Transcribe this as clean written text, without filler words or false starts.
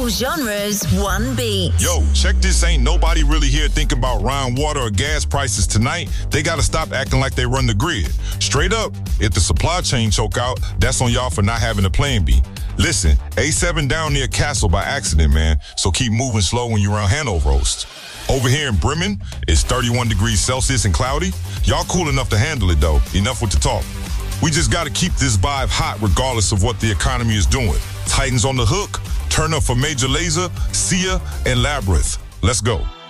All genres, one beat. Yo, check this. Ain't nobody really here thinking about Rhine water or gas prices tonight. They gotta stop acting like they run the grid. Straight up, if the supply chain choke out, that's on y'all for not having a plan B. Listen, A7 down near Castle by accident, man. So keep moving slow when you're around Hanover Roast. Over here in Bremen, it's 31 degrees Celsius and cloudy. Y'all cool enough to handle it, though. Enough with the talk. We just got to keep this vibe hot regardless of what the economy is doing. Titans on the hook, turn up for Major Lazer, Sia, and Labyrinth. Let's go.